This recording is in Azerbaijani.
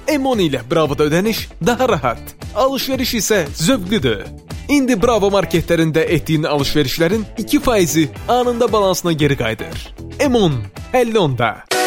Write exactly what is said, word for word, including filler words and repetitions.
Emon ilə Bravo'da ödəniş daha rahat, alışveriş isə zövqlüdür. İndi Bravo marketlərində etdiyin alışverişlərin iki faizi anında balansına geri qayıdır. Emon, əlli onda.